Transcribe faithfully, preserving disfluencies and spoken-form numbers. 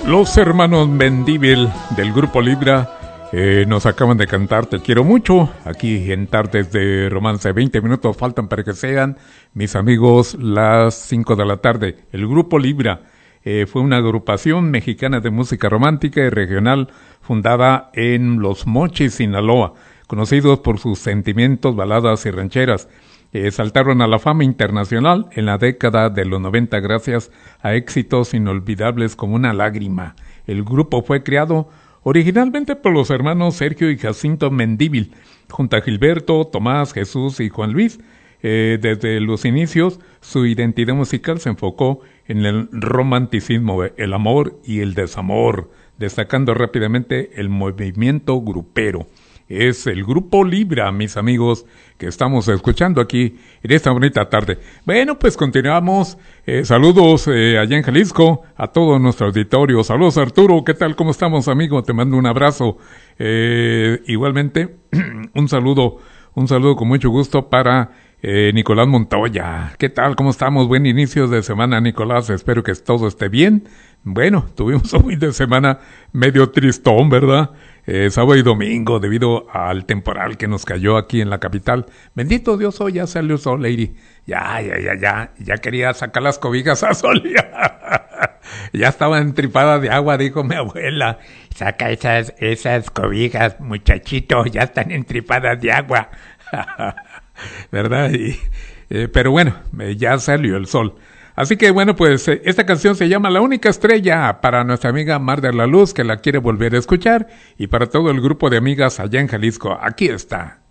Los hermanos Mendívil del Grupo Libra eh, nos acaban de cantar Te quiero mucho, aquí en Tardes de Romance. veinte minutos faltan para que sean, mis amigos, las cinco de la tarde. El Grupo Libra eh, fue una agrupación mexicana de música romántica y regional fundada en Los Mochis, Sinaloa, conocidos por sus sentimientos, baladas y rancheras. Eh, saltaron a la fama internacional en la década de los noventa gracias a éxitos inolvidables como Una lágrima. El grupo fue creado originalmente por los hermanos Sergio y Jacinto Mendívil, junto a Gilberto, Tomás, Jesús y Juan Luis. Eh, desde los inicios, su identidad musical se enfocó en el romanticismo, el amor y el desamor, destacando rápidamente el movimiento grupero. Es el Grupo Libra, mis amigos, que estamos escuchando aquí en esta bonita tarde. Bueno, pues continuamos. Eh, saludos eh, allá en Jalisco a todo nuestro auditorio. Saludos, Arturo. ¿Qué tal? ¿Cómo estamos, amigo? Te mando un abrazo. Eh, igualmente, un saludo, un saludo con mucho gusto para eh, Nicolás Montoya. ¿Qué tal? ¿Cómo estamos? Buen inicio de semana, Nicolás. Espero que todo esté bien. Bueno, tuvimos un fin de semana medio tristón, ¿verdad? Eh, sábado y domingo, debido al temporal que nos cayó aquí en la capital. Bendito Dios, hoy ya salió el sol, Lady. Ya, ya, ya, ya, ya quería sacar las cobijas a sol. Ya, ya estaba entripada de agua, dijo mi abuela. Saca esas, esas cobijas, muchachito, ya están entripadas de agua. ¿Verdad? Y, eh, pero bueno, eh, ya salió el sol. Así que bueno, pues eh, esta canción se llama La Única Estrella, para nuestra amiga Mar de la Luz, que la quiere volver a escuchar, y para todo el grupo de amigas allá en Jalisco. Aquí está.